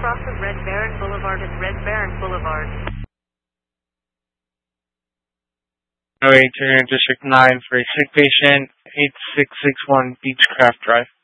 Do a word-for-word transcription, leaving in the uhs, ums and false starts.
cross of Red Baron Boulevard and Red Baron Boulevard. Way to District nine for a sick patient, eight six six one Beechcraft Drive.